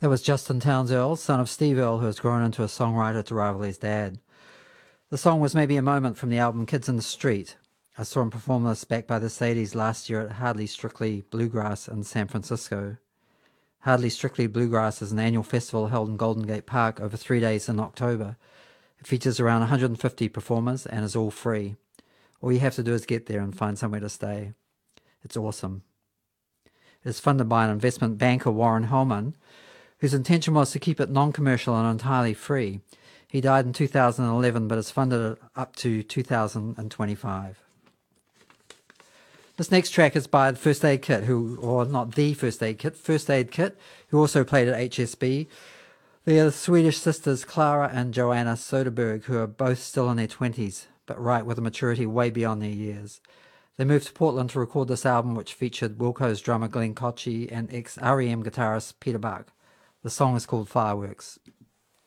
That was Justin Townes Earle, son of Steve Earle, who has grown into a songwriter to rival his dad. The song was maybe a moment from the album Kids in the Street. I saw him perform this back by the Sadies last year at Hardly Strictly Bluegrass in San Francisco. Hardly Strictly Bluegrass is an annual festival held in Golden Gate Park over 3 days in October. It features around 150 performers and is all free. All you have to do is get there and find somewhere to stay. It's awesome. It is funded by an investment banker, Warren Hellman, whose intention was to keep it non-commercial and entirely free. He died in 2011, but has funded it up to 2025. This next track is by the First Aid Kit, or not the First Aid Kit, First Aid Kit, who also played at HSB. They are the Swedish sisters Clara and Joanna Soderberg, who are both still in their 20s, but write with a maturity way beyond their years. They moved to Portland to record this album, which featured Wilco's drummer Glenn Kotche and ex-REM guitarist Peter Buck. The song is called Fireworks.